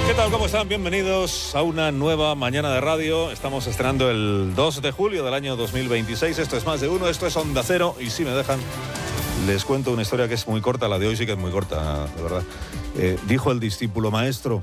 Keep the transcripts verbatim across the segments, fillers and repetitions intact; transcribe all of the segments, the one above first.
¿Qué tal? ¿Cómo están? Bienvenidos a una nueva mañana de radio. Estamos estrenando el dos de julio del año dos mil veintiséis. Esto es Más de Uno, esto es Onda Cero. Y si me dejan, les cuento una historia que es muy corta. La de hoy sí que es muy corta, de verdad. Eh, dijo el discípulo: maestro,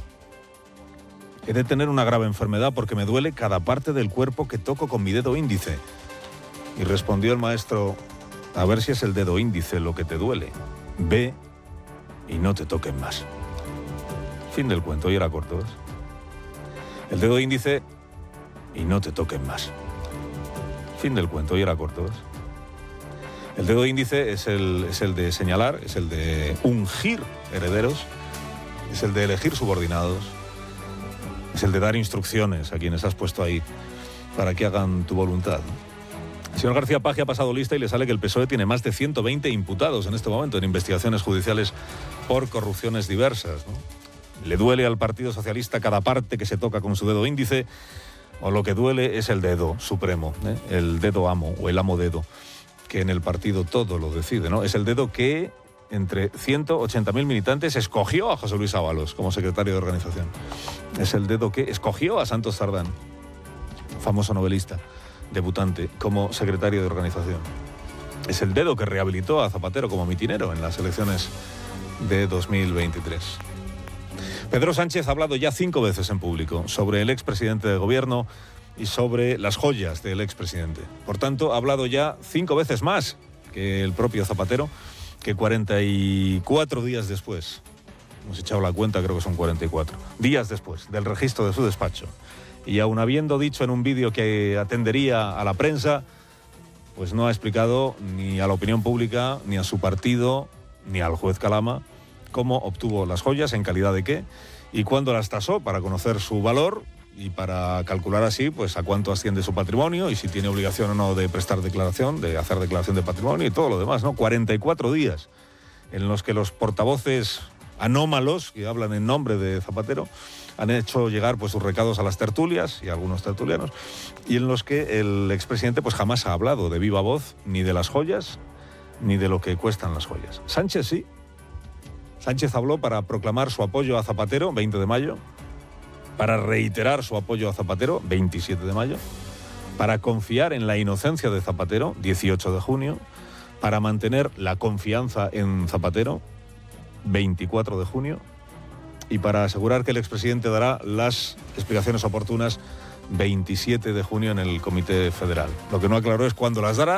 he de tener una grave enfermedad porque me duele cada parte del cuerpo que toco con mi dedo índice. Y respondió el maestro: a ver si es el dedo índice lo que te duele. Ve y no te toquen más. Fin del cuento, y era corto, ¿ves? El dedo índice y no te toquen más. Fin del cuento, y era corto, ¿ves? El dedo índice es el, es el de señalar, es el de ungir herederos, es el de elegir subordinados, es el de dar instrucciones a quienes has puesto ahí para que hagan tu voluntad, ¿no? El señor García Paje ha pasado lista y le sale que el P S O E tiene más de ciento veinte imputados en este momento en investigaciones judiciales por corrupciones diversas, ¿no? Le duele al Partido Socialista cada parte que se toca con su dedo índice, o lo que duele es el dedo supremo, ¿eh? El dedo amo o el amo dedo, que en el partido todo lo decide, ¿no? Es el dedo que entre ciento ochenta mil militantes escogió a José Luis Ábalos como secretario de organización. Es el dedo que escogió a Santos Cerdán, famoso novelista, debutante, como secretario de organización. Es el dedo que rehabilitó a Zapatero como mitinero en las elecciones de dos mil veintitrés. Pedro Sánchez ha hablado ya cinco veces en público sobre el expresidente de gobierno y sobre las joyas del expresidente. Por tanto, ha hablado ya cinco veces más que el propio Zapatero, que cuarenta y cuatro días después, hemos echado la cuenta, creo que son cuarenta y cuatro, días después del registro de su despacho, y aun habiendo dicho en un vídeo que atendería a la prensa, pues no ha explicado ni a la opinión pública, ni a su partido, ni al juez Calama, cómo obtuvo las joyas, en calidad de qué, y cuándo las tasó para conocer su valor y para calcular así pues a cuánto asciende su patrimonio y si tiene obligación o no de prestar declaración, de hacer declaración de patrimonio y todo lo demás, ¿no? cuarenta y cuatro días en los que los portavoces anómalos que hablan en nombre de Zapatero han hecho llegar pues sus recados a las tertulias y a algunos tertulianos, y en los que el expresidente pues jamás ha hablado de viva voz ni de las joyas ni de lo que cuestan las joyas. Sánchez sí. Sánchez habló para proclamar su apoyo a Zapatero, veinte de mayo, para reiterar su apoyo a Zapatero, veintisiete de mayo, para confiar en la inocencia de Zapatero, dieciocho de junio, para mantener la confianza en Zapatero, veinticuatro de junio, y para asegurar que el expresidente dará las explicaciones oportunas, veintisiete de junio en el Comité Federal. Lo que no aclaró es cuándo las dará,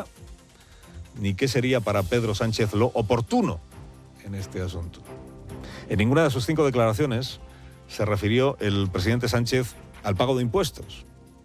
ni qué sería para Pedro Sánchez lo oportuno en este asunto. En ninguna de sus cinco declaraciones se refirió el presidente Sánchez al pago de impuestos.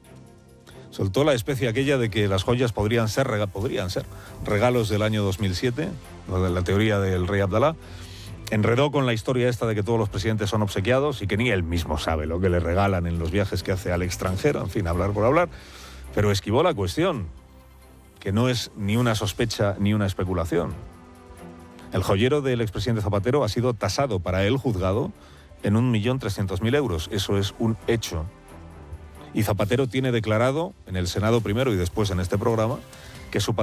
Soltó la especie aquella de que las joyas podrían ser, podrían ser regalos del año dos mil siete, lo de la teoría del rey Abdalá. Enredó con la historia esta de que todos los presidentes son obsequiados y que ni él mismo sabe lo que le regalan en los viajes que hace al extranjero. En fin, hablar por hablar. Pero esquivó la cuestión, que no es ni una sospecha ni una especulación. El joyero del expresidente Zapatero ha sido tasado para el juzgado en un millón trescientos mil euros. Eso es un hecho. Y Zapatero tiene declarado en el Senado primero y después en este programa que su